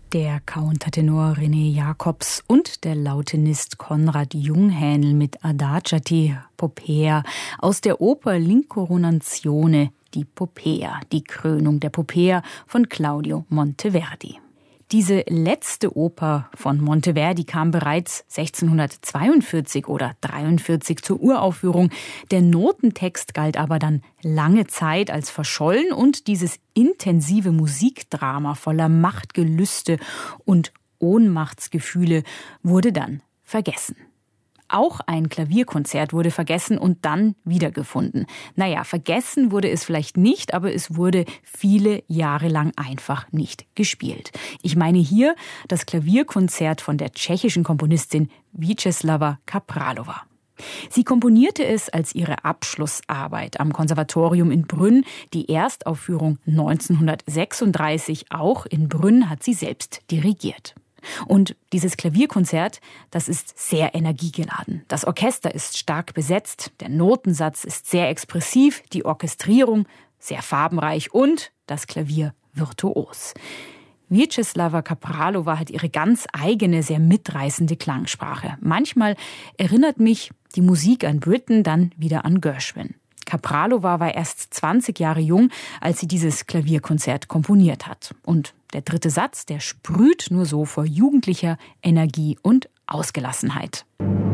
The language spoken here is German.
Der Countertenor René Jacobs und der Lautenist Konrad Junghänel mit Adagiati Popea aus der Oper L'Incoronazione, die Popea, die Krönung der Popea von Claudio Monteverdi. Diese letzte Oper von Monteverdi kam bereits 1642 oder 43 zur Uraufführung. Der Notentext galt aber dann lange Zeit als verschollen und dieses intensive Musikdrama voller Machtgelüste und Ohnmachtsgefühle wurde dann vergessen. Auch ein Klavierkonzert wurde vergessen und dann wiedergefunden. Naja, vergessen wurde es vielleicht nicht, aber es wurde viele Jahre lang einfach nicht gespielt. Ich meine hier das Klavierkonzert von der tschechischen Komponistin Vítězslava Kaprálová. Sie komponierte es als ihre Abschlussarbeit am Konservatorium in Brünn. Die Erstaufführung 1936, auch in Brünn, hat sie selbst dirigiert. Und dieses Klavierkonzert, das ist sehr energiegeladen. Das Orchester ist stark besetzt, der Notensatz ist sehr expressiv, die Orchestrierung sehr farbenreich und das Klavier virtuos. Vítězslava Kaprálová hat ihre ganz eigene, sehr mitreißende Klangsprache. Manchmal erinnert mich die Musik an Britten, dann wieder an Gershwin. Kaprálová war erst 20 Jahre jung, als sie dieses Klavierkonzert komponiert hat. Und der dritte Satz, der sprüht nur so vor jugendlicher Energie und Ausgelassenheit.